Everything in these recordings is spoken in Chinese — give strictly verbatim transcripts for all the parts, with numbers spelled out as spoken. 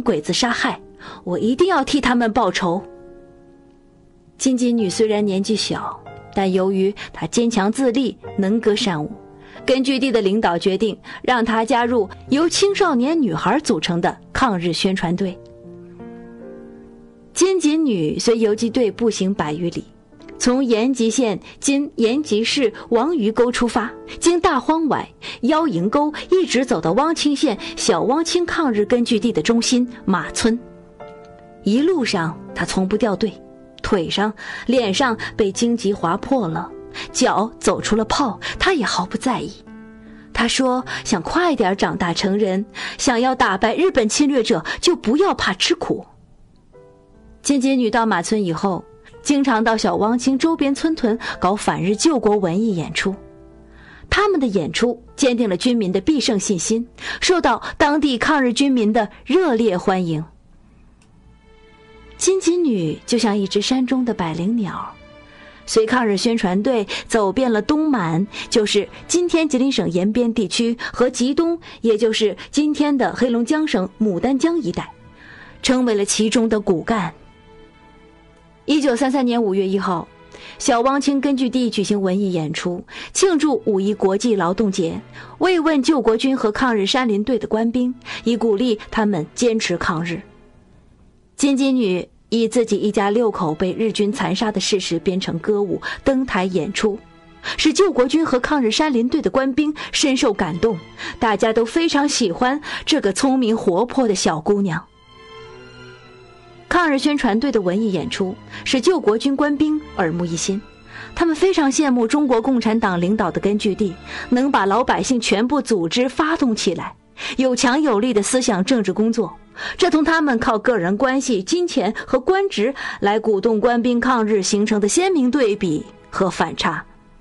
鬼子杀害，我一定要替他们报仇。金吉女虽然年纪小，但由于她坚强自立，能歌善舞，根据地的领导决定让她加入由青少年女孩组成的抗日宣传队。金吉女随游击队步行百余里，从延吉县今延吉市王鱼沟出发，经大荒崴、妖营沟，一直走到汪清县小汪清抗日根据地的中心马村。一路上她从不掉队，腿上、脸上被荆棘划破了，脚走出了泡，她也毫不在意。她说想快点长大成人，想要打败日本侵略者，就不要怕吃苦。金吉女到马村以后，经常到小汪清周边村屯搞反日救国文艺演出。他们的演出坚定了军民的必胜信心，受到当地抗日军民的热烈欢迎。金吉女就像一只山中的百灵鸟，随抗日宣传队走遍了东满，就是今天吉林省延边地区，和吉东，也就是今天的黑龙江省牡丹江一带，成为了其中的骨干。一九三三年五月一号，小汪清根据地举行文艺演出，庆祝五一国际劳动节，慰问救国军和抗日山林队的官兵，以鼓励他们坚持抗日。金吉女以自己一家六口被日军残杀的事实编成歌舞，登台演出，使救国军和抗日山林队的官兵深受感动，大家都非常喜欢这个聪明活泼的小姑娘。抗日宣传队的文艺演出使救国军官兵耳目一新，他们非常羡慕中国共产党领导的根据地能把老百姓全部组织发动起来，有强有力的思想政治工作，这同他们靠个人关系、金钱和官职来鼓动官兵抗日形成的鲜明对比和反差。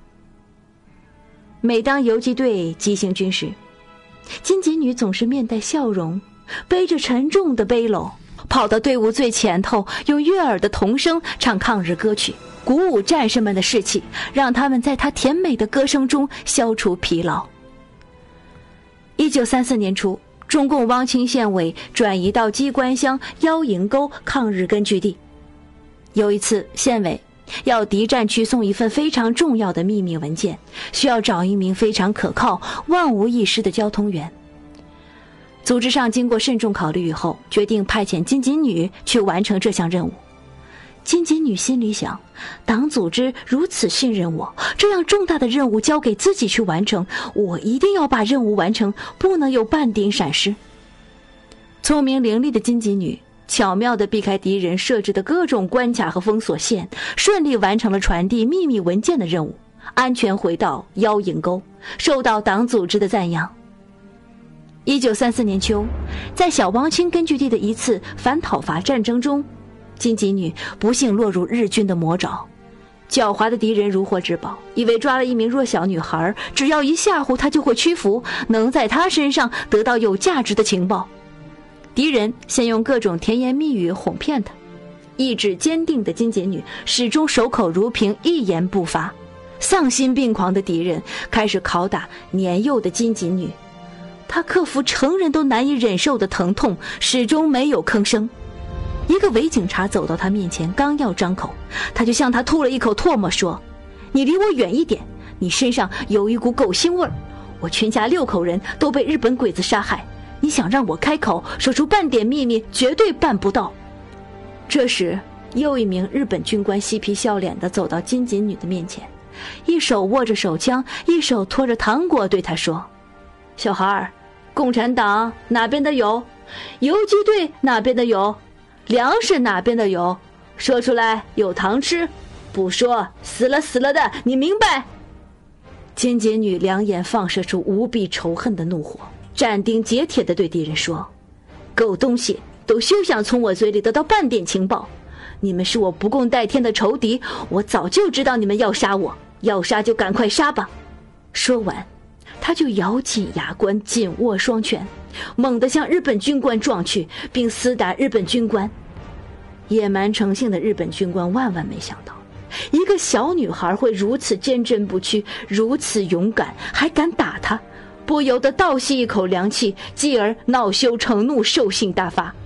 每当游击队急行军时，金吉女总是面带笑容，背着沉重的背篓，跑到队伍最前头，用悦耳的童声唱抗日歌曲，鼓舞战士们的士气，让他们在她甜美的歌声中消除疲劳。一九三四年初，中共汪清县委转移到机关乡妖营沟抗日根据地。有一次，县委要敌占区送一份非常重要的秘密文件，需要找一名非常可靠、万无一失的交通员。组织上经过慎重考虑以后，决定派遣金吉女去完成这项任务。金吉女心里想，党组织如此信任我，这样重大的任务交给自己去完成，我一定要把任务完成，不能有半点闪失。聪明伶俐的金吉女巧妙地避开敌人设置的各种关卡和封锁线，顺利完成了传递秘密文件的任务，安全回到妖营沟，受到党组织的赞扬。一九三四年秋，在小汪清根据地的一次反讨伐战争中，金吉女不幸落入日军的魔爪。狡猾的敌人如获至宝，以为抓了一名弱小女孩，只要一吓唬她就会屈服，能在她身上得到有价值的情报。敌人先用各种甜言蜜语哄骗她，意志坚定的金吉女始终守口如瓶，一言不发。丧心病狂的敌人开始拷打年幼的金吉女，她克服成人都难以忍受的疼痛，始终没有吭声。一个伪警察走到她面前，刚要张口，她就向他吐了一口唾沫，说：“你离我远一点，你身上有一股狗腥味儿，我全家六口人都被日本鬼子杀害，你想让我开口说出半点秘密，绝对办不到。”这时，又一名日本军官嬉皮笑脸地走到金吉女的面前，一手握着手枪，一手托着糖果，对她说：“小孩儿，共产党哪边的有？游击队哪边的有？粮食哪边的有？说出来有糖吃，不说死了死了的，你明白？”金吉女两眼放射出无比仇恨的怒火，斩钉截铁地对敌人说：“狗东西，都休想从我嘴里得到半点情报！你们是我不共戴天的仇敌，我早就知道你们要杀我，要杀就赶快杀吧！”说完，他就咬紧牙关，紧握双拳，猛地向日本军官撞去，并厮打日本军官。野蛮成性的日本军官万万没想到，一个小女孩会如此坚贞不屈，如此勇敢，还敢打她，不由得倒吸一口凉气，继而恼羞成怒，兽性大发。